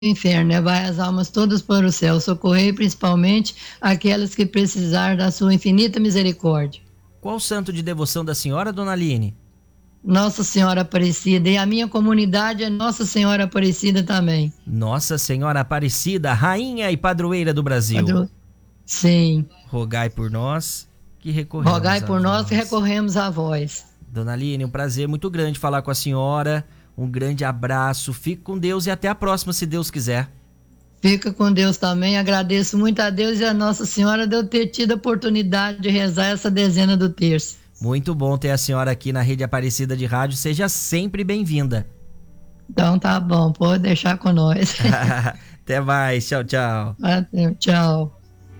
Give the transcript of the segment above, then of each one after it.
inferno, levai as almas todas para o céu, socorrei principalmente aquelas que precisar da sua infinita misericórdia. Qual santo de devoção da senhora, dona Aline? Nossa Senhora Aparecida, e a minha comunidade é Nossa Senhora Aparecida também. Nossa Senhora Aparecida, rainha e padroeira do Brasil. Sim. Rogai por nós que recorremos Rogai por nós que vós. recorremos a vós. Dona Aline, um prazer muito grande falar com a senhora. Um grande abraço, fique com Deus e até a próxima, se Deus quiser. Fica com Deus também, agradeço muito a Deus e a Nossa Senhora de eu ter tido a oportunidade de rezar essa dezena do terço. Muito bom ter a senhora aqui na Rede Aparecida de Rádio, seja sempre bem-vinda. Então tá bom, pode deixar com nós. Até mais, tchau, tchau. Até, tchau.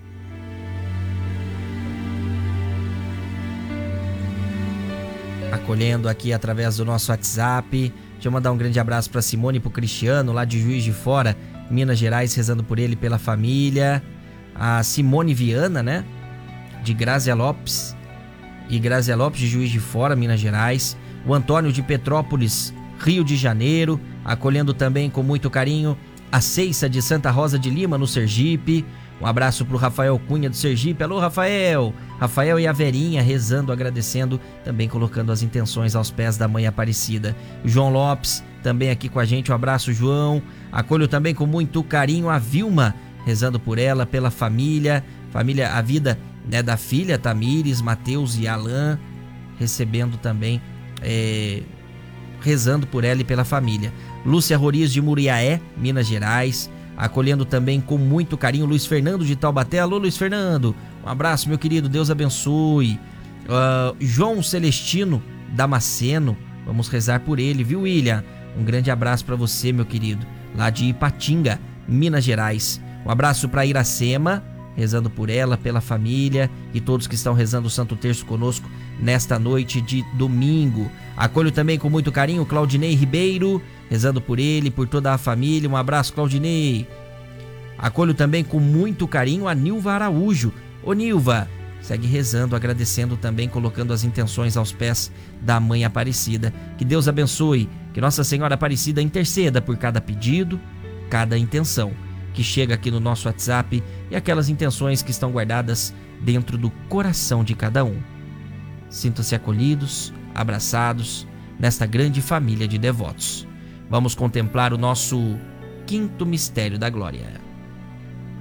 Acolhendo aqui através do nosso WhatsApp. Deixa eu mandar um grande abraço para Simone e pro Cristiano, lá de Juiz de Fora, Minas Gerais, rezando por ele e pela família. A Simone Viana, né? De Grazia Lopes. E Grazia Lopes de Juiz de Fora, Minas Gerais. O Antônio de Petrópolis, Rio de Janeiro. Acolhendo também com muito carinho a Ceissa de Santa Rosa de Lima, no Sergipe. Um abraço pro Rafael Cunha do Sergipe. Alô, Rafael! Rafael e a Verinha rezando, agradecendo, também colocando as intenções aos pés da Mãe Aparecida. João Lopes também aqui com a gente. Um abraço, João. Acolho também com muito carinho a Vilma, rezando por ela, pela família, a vida, né, da filha Tamires, Mateus e Alain, recebendo também, rezando por ela e pela família. Lúcia Roriz de Muriaé, Minas Gerais, acolhendo também com muito carinho Luiz Fernando de Taubaté. Alô, Luiz Fernando, um abraço, meu querido, Deus abençoe. João Celestino Damasceno, vamos rezar por ele, viu, William? Um grande abraço para você, meu querido, lá de Ipatinga, Minas Gerais. Um abraço para Iracema, rezando por ela, pela família e todos que estão rezando o Santo Terço conosco nesta noite de domingo. Acolho também com muito carinho Claudinei Ribeiro, rezando por ele, por toda a família. Um abraço, Claudinei. Acolho também com muito carinho a Nilva Araújo. Ô Nilva, segue rezando, agradecendo também, colocando as intenções aos pés da Mãe Aparecida. Que Deus abençoe, que Nossa Senhora Aparecida interceda por cada pedido, cada intenção que chega aqui no nosso WhatsApp e aquelas intenções que estão guardadas dentro do coração de cada um. Sintam-se acolhidos, abraçados nesta grande família de devotos. Vamos contemplar o nosso quinto mistério da glória.